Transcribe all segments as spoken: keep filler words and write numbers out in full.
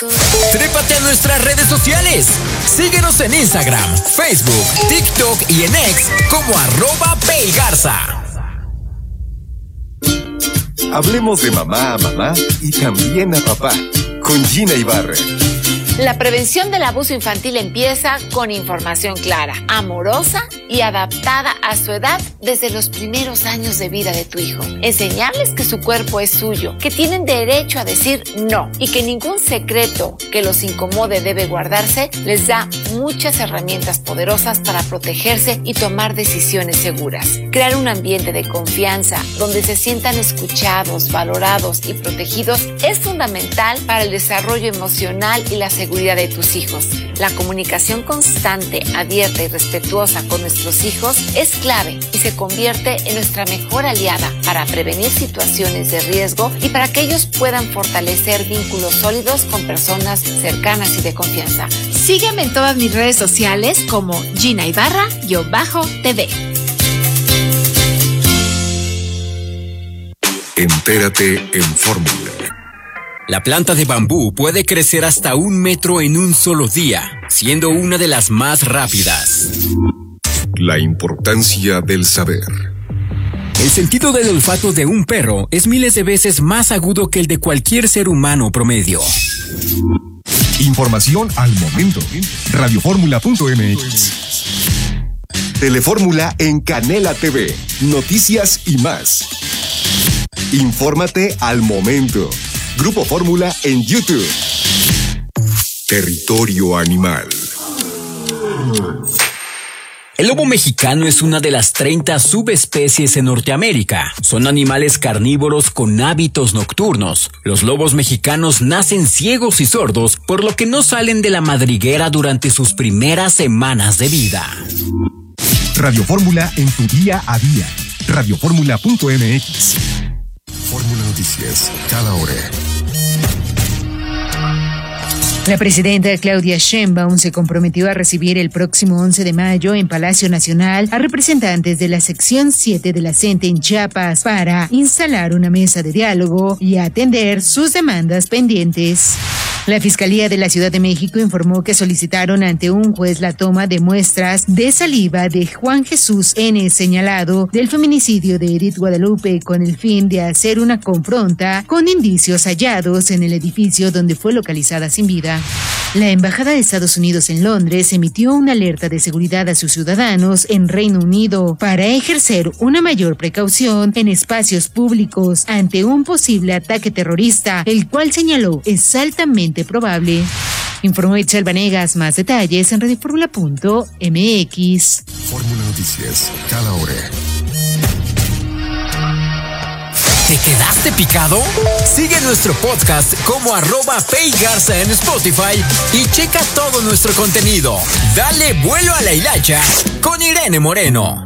Trépate a nuestras redes sociales. Síguenos en Instagram, Facebook, TikTok y en X como arroba Peigarza. Hablemos de mamá a mamá y también a papá con Gina Ibarra. La prevención del abuso infantil empieza con información clara, amorosa y adaptada a su edad desde los primeros años de vida de tu hijo. Enseñarles que su cuerpo es suyo, que tienen derecho a decir no y que ningún secreto que los incomode debe guardarse, les da muchas herramientas poderosas para protegerse y tomar decisiones seguras. Crear un ambiente de confianza donde se sientan escuchados, valorados y protegidos es fundamental para el desarrollo emocional y la seguridad de tus hijos. La comunicación constante, abierta y respetuosa con nuestros hijos es clave y se convierte en nuestra mejor aliada para prevenir situaciones de riesgo y para que ellos puedan fortalecer vínculos sólidos con personas cercanas y de confianza. Sígueme en todas mis redes sociales como Gina Ibarra-T V. Entérate en Fórmula. La planta de bambú puede crecer hasta un metro en un solo día, siendo una de las más rápidas. La importancia del saber. El sentido del olfato de un perro es miles de veces más agudo que el de cualquier ser humano promedio. Información al momento. Radioformula punto m x. Telefórmula en Canela T V. Noticias y más. Infórmate al momento. Grupo Fórmula en YouTube. Territorio Animal. El lobo mexicano es una de las treinta subespecies en Norteamérica. Son animales carnívoros con hábitos nocturnos. Los lobos mexicanos nacen ciegos y sordos, por lo que no salen de la madriguera durante sus primeras semanas de vida. Radio Fórmula en tu día a día. Radioformula punto m x. Fórmula Noticias, cada hora. La presidenta Claudia Sheinbaum se comprometió a recibir el próximo once de mayo en Palacio Nacional a representantes de la sección siete de la C E N T E en Chiapas para instalar una mesa de diálogo y atender sus demandas pendientes. La Fiscalía de la Ciudad de México informó que solicitaron ante un juez la toma de muestras de saliva de Juan Jesús N., señalado del feminicidio de Edith Guadalupe, con el fin de hacer una confronta con indicios hallados en el edificio donde fue localizada sin vida. La Embajada de Estados Unidos en Londres emitió una alerta de seguridad a sus ciudadanos en Reino Unido para ejercer una mayor precaución en espacios públicos ante un posible ataque terrorista, el cual señaló es altamente probable. Informó Itzel Vanegas. Más detalles en radioformula punto m x. Fórmula Noticias, cada hora. ¿Te quedaste picado? Sigue nuestro podcast como arroba Peigarza en Spotify y checa todo nuestro contenido. Dale vuelo a la hilacha con Irene Moreno.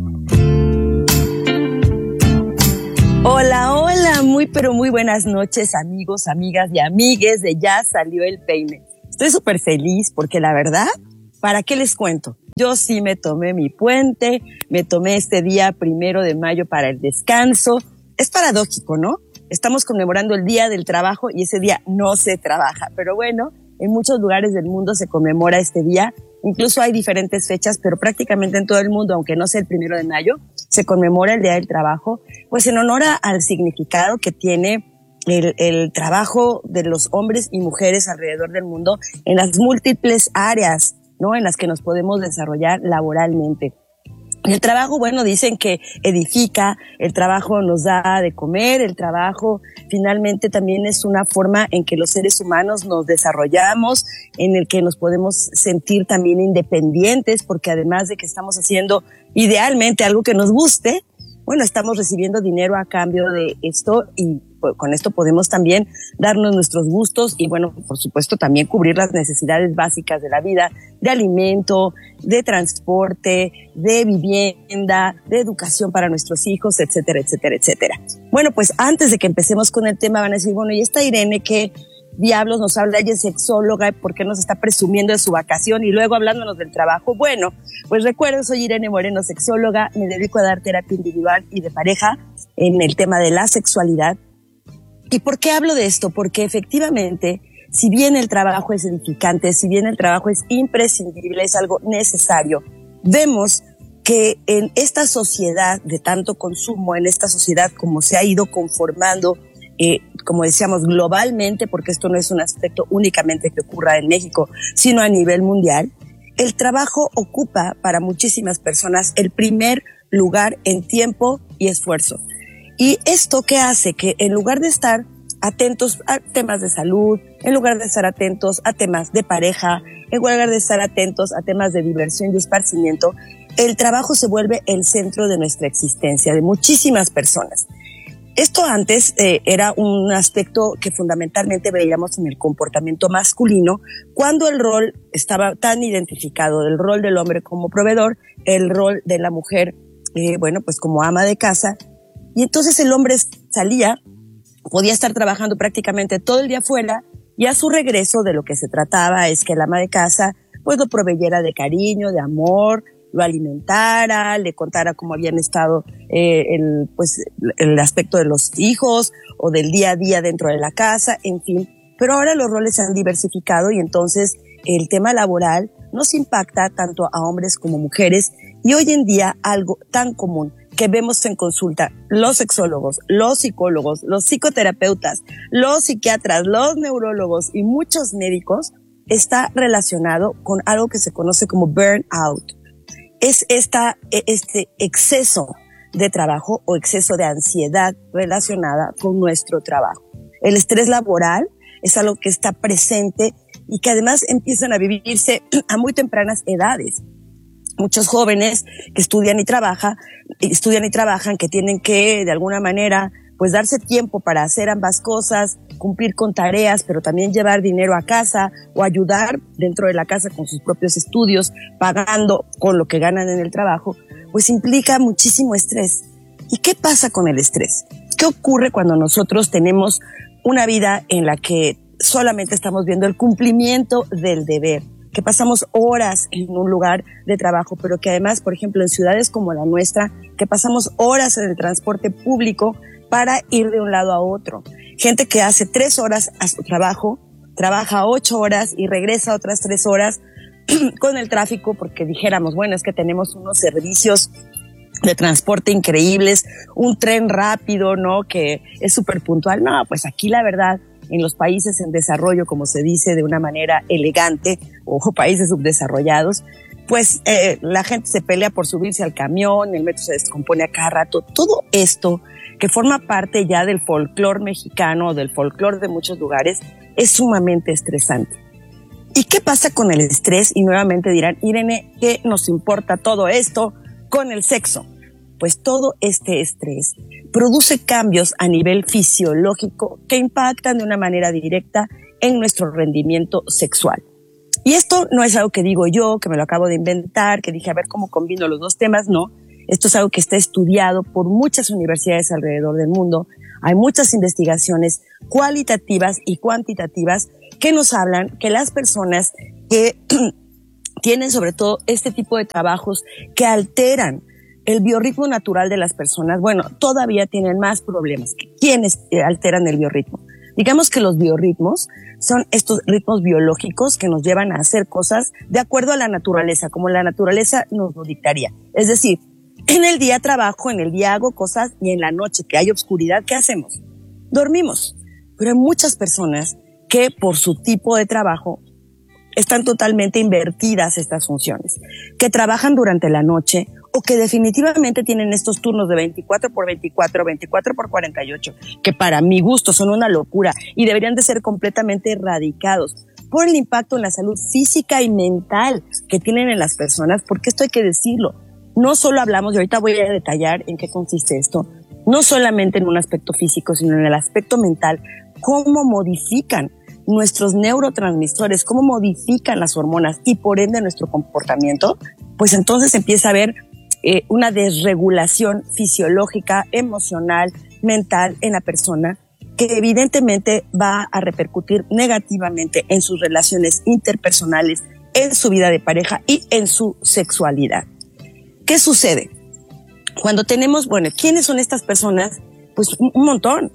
Hola, hola, muy pero muy buenas noches, amigos, amigas y amigues de Ya Salió el Peine. Estoy súper feliz porque la verdad, ¿para qué les cuento? Yo sí me tomé mi puente, me tomé este día primero de mayo para el descanso. Es paradójico, ¿no? Estamos conmemorando el Día del Trabajo y ese día no se trabaja. Pero bueno, en muchos lugares del mundo se conmemora este día. Incluso hay diferentes fechas, pero prácticamente en todo el mundo, aunque no sea el primero de mayo, se conmemora el Día del Trabajo, pues en honor al significado que tiene el, el trabajo de los hombres y mujeres alrededor del mundo en las múltiples áreas, ¿no?, en las que nos podemos desarrollar laboralmente. El trabajo, bueno, dicen que edifica, el trabajo nos da de comer, el trabajo finalmente también es una forma en que los seres humanos nos desarrollamos, en el que nos podemos sentir también independientes, porque además de que estamos haciendo idealmente algo que nos guste, bueno, estamos recibiendo dinero a cambio de esto y pues, con esto podemos también darnos nuestros gustos y bueno, por supuesto también cubrir las necesidades básicas de la vida, de alimento, de transporte, de vivienda, de educación para nuestros hijos, etcétera, etcétera, etcétera. Bueno, pues antes de que empecemos con el tema van a decir, bueno, ¿y esta Irene qué diablos nos habla? Ella es sexóloga, ¿por qué nos está presumiendo de su vacación y luego hablándonos del trabajo? Bueno, pues recuerden, soy Irene Moreno, sexóloga, me dedico a dar terapia individual y de pareja en el tema de la sexualidad. ¿Y por qué hablo de esto? Porque efectivamente si bien el trabajo es edificante, si bien el trabajo es imprescindible, es algo necesario, vemos que en esta sociedad de tanto consumo, en esta sociedad como se ha ido conformando, eh, como decíamos, globalmente, porque esto no es un aspecto únicamente que ocurra en México, sino a nivel mundial, el trabajo ocupa para muchísimas personas el primer lugar en tiempo y esfuerzo. ¿Y esto qué hace? Que en lugar de estar atentos a temas de salud, en lugar de estar atentos a temas de pareja, en lugar de estar atentos a temas de diversión y esparcimiento, el trabajo se vuelve el centro de nuestra existencia, de muchísimas personas. Esto antes eh, era un aspecto que fundamentalmente veíamos en el comportamiento masculino, cuando el rol estaba tan identificado, el rol del hombre como proveedor, el rol de la mujer, eh, bueno, pues como ama de casa, y entonces el hombre salía, podía estar trabajando prácticamente todo el día afuera, y a su regreso de lo que se trataba es que el ama de casa pues lo proveyera de cariño, de amor, lo alimentara, le contara cómo habían estado eh, el, pues, el aspecto de los hijos o del día a día dentro de la casa, en fin. Pero ahora los roles se han diversificado y entonces el tema laboral nos impacta tanto a hombres como mujeres, y hoy en día algo tan común que vemos en consulta, los sexólogos, los psicólogos, los psicoterapeutas, los psiquiatras, los neurólogos y muchos médicos, está relacionado con algo que se conoce como burnout. Es esta, este exceso de trabajo o exceso de ansiedad relacionada con nuestro trabajo. El estrés laboral es algo que está presente y que además empiezan a vivirse a muy tempranas edades. Muchos jóvenes que estudian y trabajan, estudian y trabajan, que tienen que de alguna manera pues darse tiempo para hacer ambas cosas, cumplir con tareas, pero también llevar dinero a casa o ayudar dentro de la casa con sus propios estudios, pagando con lo que ganan en el trabajo, pues implica muchísimo estrés. ¿Y qué pasa con el estrés? ¿Qué ocurre cuando nosotros tenemos una vida en la que solamente estamos viendo el cumplimiento del deber? Que pasamos horas en un lugar de trabajo, pero que además, por ejemplo, en ciudades como la nuestra, que pasamos horas en el transporte público para ir de un lado a otro. Gente que hace tres horas a su trabajo, trabaja ocho horas y regresa otras tres horas con el tráfico, porque dijéramos, bueno, es que tenemos unos servicios de transporte increíbles, un tren rápido, ¿no? Que es súper puntual. No, pues aquí la verdad, en los países en desarrollo, como se dice de una manera elegante, o países subdesarrollados, pues eh, la gente se pelea por subirse al camión, el metro se descompone a cada rato. Todo esto, que forma parte ya del folclore mexicano, del folclore de muchos lugares, es sumamente estresante. ¿Y qué pasa con el estrés? Y nuevamente dirán, Irene, ¿qué nos importa todo esto con el sexo? Pues todo este estrés produce cambios a nivel fisiológico que impactan de una manera directa en nuestro rendimiento sexual. Y esto no es algo que digo yo, que me lo acabo de inventar, que dije a ver cómo combino los dos temas, no. Esto es algo que está estudiado por muchas universidades alrededor del mundo. Hay muchas investigaciones cualitativas y cuantitativas que nos hablan que las personas que tienen sobre todo este tipo de trabajos que alteran el biorritmo natural de las personas, bueno, todavía tienen más problemas que quienes alteran el biorritmo. Digamos que los biorritmos son estos ritmos biológicos que nos llevan a hacer cosas de acuerdo a la naturaleza, como la naturaleza nos lo dictaría. Es decir, en el día trabajo, en el día hago cosas y en la noche que hay oscuridad, ¿qué hacemos? Dormimos. Pero hay muchas personas que por su tipo de trabajo están totalmente invertidas estas funciones, que trabajan durante la noche o que definitivamente tienen estos turnos de veinticuatro por veinticuatro, veinticuatro por cuarenta y ocho, que para mi gusto son una locura y deberían de ser completamente erradicados por el impacto en la salud física y mental que tienen en las personas, porque esto hay que decirlo. No solo hablamos, y ahorita voy a detallar en qué consiste esto, no solamente en un aspecto físico, sino en el aspecto mental, cómo modifican nuestros neurotransmisores, cómo modifican las hormonas y por ende nuestro comportamiento, pues entonces empieza a haber eh, una desregulación fisiológica, emocional, mental en la persona, que evidentemente va a repercutir negativamente en sus relaciones interpersonales, en su vida de pareja y en su sexualidad. ¿Qué sucede? Cuando tenemos, bueno, ¿quiénes son estas personas? Pues un, un montón.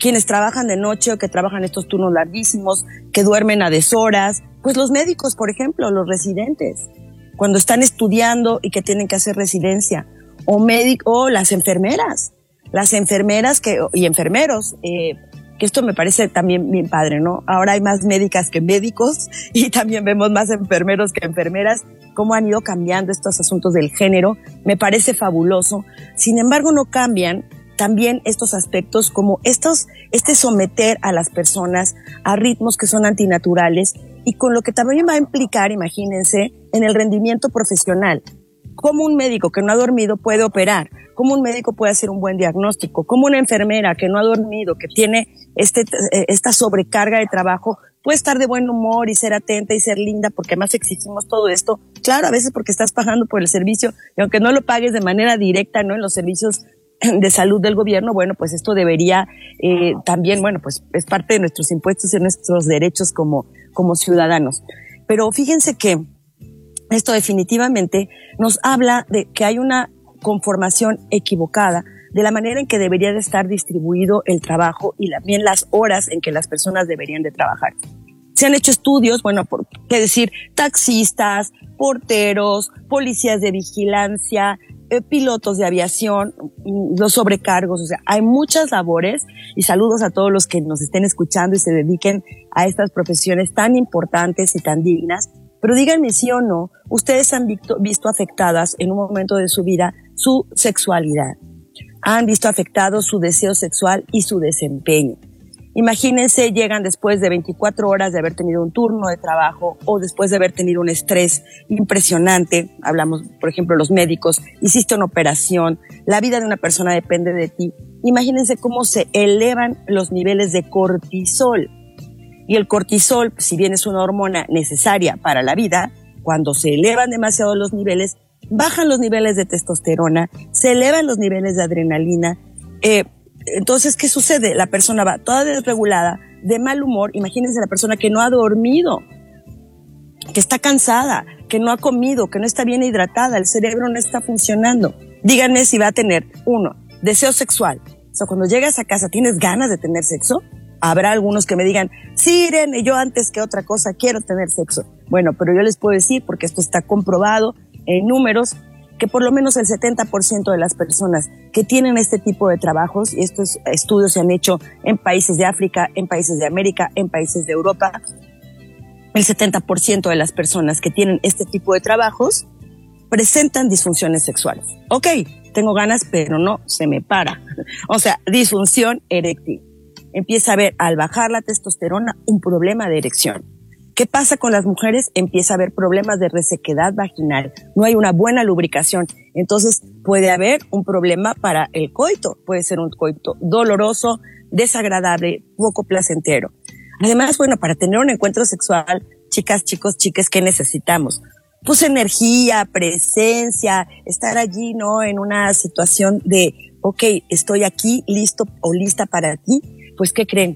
quienes trabajan de noche o que trabajan estos turnos larguísimos, que duermen a deshoras, pues los médicos, por ejemplo, los residentes, cuando están estudiando y que tienen que hacer residencia, o médico, o las enfermeras, las enfermeras que, y enfermeros, eh, que esto me parece también bien padre, ¿no? Ahora hay más médicas que médicos y también vemos más enfermeros que enfermeras, cómo han ido cambiando estos asuntos del género, me parece fabuloso. Sin embargo, no cambian también estos aspectos como estos, este someter a las personas a ritmos que son antinaturales y con lo que también va a implicar, imagínense, en el rendimiento profesional. Cómo un médico que no ha dormido puede operar, cómo un médico puede hacer un buen diagnóstico, cómo una enfermera que no ha dormido, que tiene este, esta sobrecarga de trabajo, puede estar de buen humor y ser atenta y ser linda, porque además exigimos todo esto. Claro, a veces porque estás pagando por el servicio y aunque no lo pagues de manera directa, ¿no? En los servicios de salud del gobierno, bueno, pues esto debería eh, también, bueno, pues es parte de nuestros impuestos y nuestros derechos como, como ciudadanos. Pero fíjense que esto definitivamente nos habla de que hay una conformación equivocada de la manera en que debería de estar distribuido el trabajo y también las horas en que las personas deberían de trabajar. Se han hecho estudios, bueno, por qué decir, taxistas, porteros, policías de vigilancia, eh, pilotos de aviación, los sobrecargos, o sea, hay muchas labores y saludos a todos los que nos estén escuchando y se dediquen a estas profesiones tan importantes y tan dignas. Pero díganme sí o no, ustedes han visto, visto afectadas en un momento de su vida su sexualidad. Han visto afectado su deseo sexual y su desempeño. Imagínense, llegan después de veinticuatro horas de haber tenido un turno de trabajo o después de haber tenido un estrés impresionante. Hablamos, por ejemplo, los médicos, hiciste una operación, la vida de una persona depende de ti. Imagínense cómo se elevan los niveles de cortisol. Y el cortisol, si bien es una hormona necesaria para la vida, cuando se elevan demasiado los niveles, bajan los niveles de testosterona, se elevan los niveles de adrenalina. Eh, entonces, ¿qué sucede? La persona va toda desregulada, de mal humor. Imagínense la persona que no ha dormido, que está cansada, que no ha comido, que no está bien hidratada, el cerebro no está funcionando. Díganme si va a tener, uno, deseo sexual. O sea, cuando llegas a casa, ¿tienes ganas de tener sexo? Habrá algunos que me digan, sí, Irene, yo antes que otra cosa quiero tener sexo. Bueno, pero yo les puedo decir, porque esto está comprobado en números, que por lo menos el setenta por ciento de las personas que tienen este tipo de trabajos, y estos estudios se han hecho en países de África, en países de América, en países de Europa, el setenta por ciento de las personas que tienen este tipo de trabajos presentan disfunciones sexuales. Ok, tengo ganas, pero no se me para. O sea, disfunción eréctil. Empieza a haber, al bajar la testosterona, un problema de erección. ¿Qué pasa con las mujeres? Empieza a haber problemas de resequedad vaginal. No hay una buena lubricación. Entonces puede haber un problema para el coito. Puede ser un coito doloroso, desagradable, poco placentero. Además, bueno, para tener un encuentro sexual, chicas, chicos, chiques, ¿qué necesitamos? Pues energía, presencia, estar allí, ¿no? En una situación de, ok, estoy aquí, listo o lista para ti. Pues, ¿qué creen?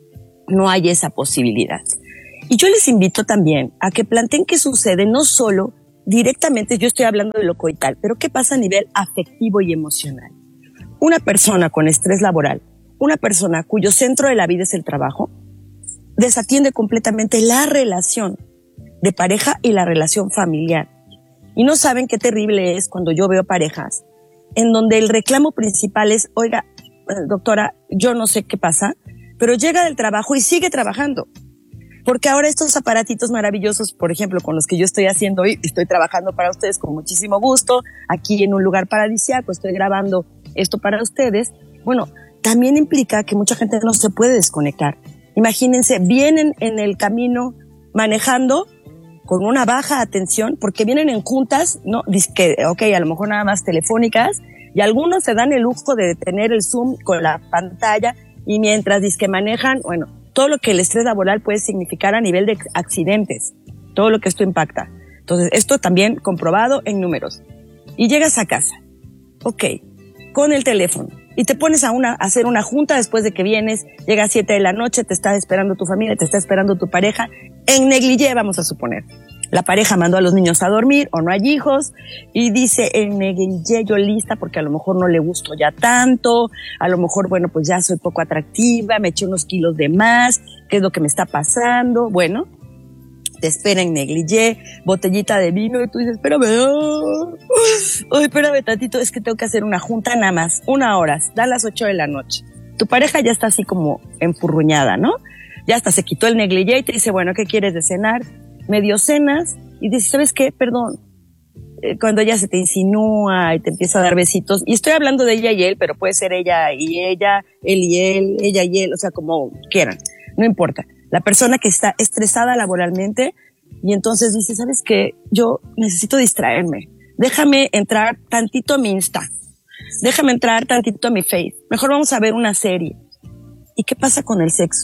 No hay esa posibilidad. Y yo les invito también a que planteen qué sucede, no solo directamente, yo estoy hablando de lo coital, pero qué pasa a nivel afectivo y emocional. Una persona con estrés laboral, una persona cuyo centro de la vida es el trabajo, desatiende completamente la relación de pareja y la relación familiar. Y no saben qué terrible es cuando yo veo parejas en donde el reclamo principal es, oiga, doctora, yo no sé qué pasa, pero llega del trabajo y sigue trabajando. Porque ahora estos aparatitos maravillosos, por ejemplo, con los que yo estoy haciendo hoy, estoy trabajando para ustedes con muchísimo gusto, aquí en un lugar paradisíaco, estoy grabando esto para ustedes. Bueno, también implica que mucha gente no se puede desconectar. Imagínense, vienen en el camino manejando con una baja atención, porque vienen en juntas, no, disque, ok, a lo mejor nada más telefónicas, y algunos se dan el lujo de tener el Zoom con la pantalla, y mientras disque manejan, bueno, todo lo que el estrés laboral puede significar a nivel de accidentes, todo lo que esto impacta. Entonces, esto también comprobado en números. Y llegas a casa, ok, con el teléfono, y te pones a, una, a hacer una junta después de que vienes, llega a siete de la noche, te está esperando tu familia, te está esperando tu pareja, en negligé, vamos a suponer. La pareja mandó a los niños a dormir o no hay hijos y dice, el negligé yo lista porque a lo mejor no le gusto ya tanto, a lo mejor, bueno, pues ya soy poco atractiva, me eché unos kilos de más, ¿qué es lo que me está pasando? Bueno, te espera en negligé, botellita de vino y tú dices, espérame, oh, oh, espérame tantito, es que tengo que hacer una junta nada más, una hora, da las ocho de la noche. Tu pareja ya está así como enfurruñada, ¿no? Ya hasta se quitó el negligé y te dice, bueno, ¿qué quieres de cenar? Medio cenas y dices, ¿sabes qué? Perdón. Eh, cuando ella se te insinúa y te empieza a dar besitos, y estoy hablando de ella y él, pero puede ser ella y ella, él y él, ella y él, o sea, como quieran, no importa. La persona que está estresada laboralmente y entonces dice, ¿sabes qué? Yo necesito distraerme. Déjame entrar tantito a mi Insta. Déjame entrar tantito a mi Face. Mejor vamos a ver una serie. ¿Y qué pasa con el sexo?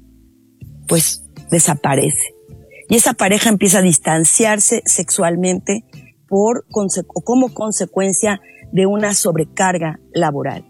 Pues desaparece. Y esa pareja empieza a distanciarse sexualmente por conse- o como consecuencia de una sobrecarga laboral.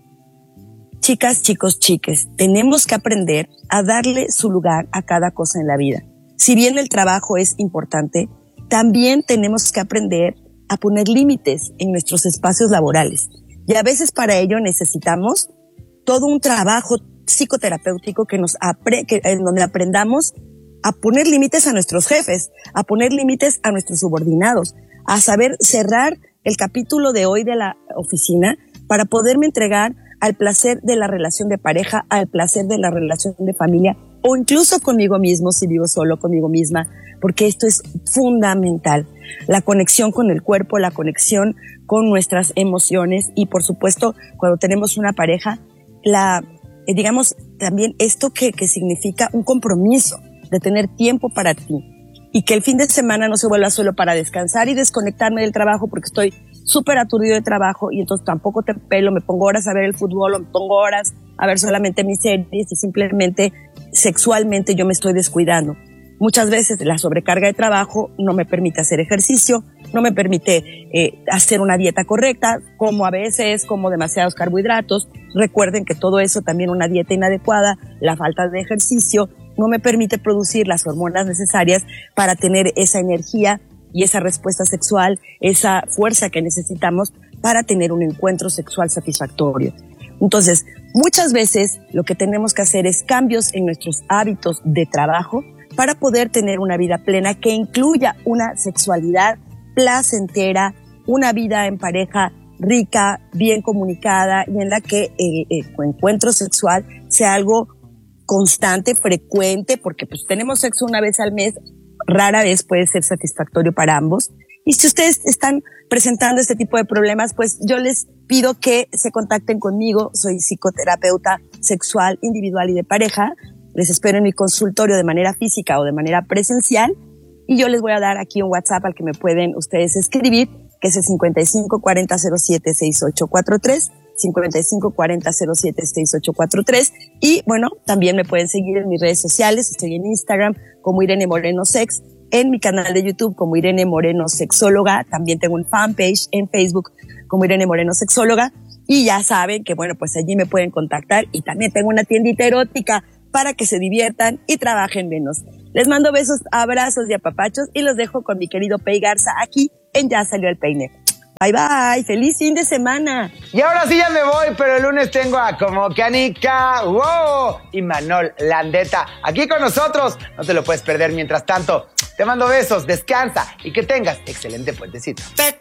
Chicas, chicos, chiques, tenemos que aprender a darle su lugar a cada cosa en la vida. Si bien el trabajo es importante, también tenemos que aprender a poner límites en nuestros espacios laborales. Y a veces para ello necesitamos todo un trabajo psicoterapéutico que nos apre- que, en donde aprendamos a poner límites a nuestros jefes, a poner límites a nuestros subordinados, a saber cerrar el capítulo de hoy de la oficina para poderme entregar al placer de la relación de pareja, al placer de la relación de familia o incluso conmigo mismo si vivo solo, conmigo misma, porque esto es fundamental. La conexión con el cuerpo, la conexión con nuestras emociones y por supuesto cuando tenemos una pareja, la, eh, digamos también esto que, que significa un compromiso de tener tiempo para ti y que el fin de semana no se vuelva solo para descansar y desconectarme del trabajo porque estoy súper aturdido de trabajo y entonces tampoco te pelo, me pongo horas a ver el fútbol o me pongo horas a ver solamente mis series y simplemente sexualmente yo me estoy descuidando. Muchas veces la sobrecarga de trabajo no me permite hacer ejercicio, no me permite eh, hacer una dieta correcta, como a veces como demasiados carbohidratos. Recuerden que todo eso también una dieta inadecuada, la falta de ejercicio, no me permite producir las hormonas necesarias para tener esa energía y esa respuesta sexual, esa fuerza que necesitamos para tener un encuentro sexual satisfactorio. Entonces, muchas veces lo que tenemos que hacer es cambios en nuestros hábitos de trabajo para poder tener una vida plena que incluya una sexualidad placentera, una vida en pareja rica, bien comunicada y en la que el, el encuentro sexual sea algo constante, frecuente, porque pues tenemos sexo una vez al mes, rara vez puede ser satisfactorio para ambos. Y si ustedes están presentando este tipo de problemas, pues yo les pido que se contacten conmigo. Soy psicoterapeuta sexual, individual y de pareja. Les espero en mi consultorio de manera física o de manera presencial. Y yo les voy a dar aquí un WhatsApp al que me pueden ustedes escribir, que es el cincuenta y cinco cuarenta cero siete sesenta y ocho cuarenta y tres, cincuenta y cinco cuarenta cero siete sesenta y ocho cuarenta y tres. Y bueno, también me pueden seguir en mis redes sociales. Estoy en Instagram como Irene Moreno Sex, en mi canal de YouTube como Irene Moreno Sexóloga. También tengo un fanpage en Facebook como Irene Moreno Sexóloga. Y ya saben que bueno, pues allí me pueden contactar. Y también tengo una tiendita erótica para que se diviertan y trabajen menos. Les mando besos, abrazos y apapachos y los dejo con mi querido Pei Garza aquí en Ya Salió el Peine. Bye bye, feliz fin de semana. Y ahora sí ya me voy, pero el lunes tengo a Como Canica, wow, y Manol Landeta aquí con nosotros. No te lo puedes perder. Mientras tanto, te mando besos, descansa y que tengas excelente puentecito.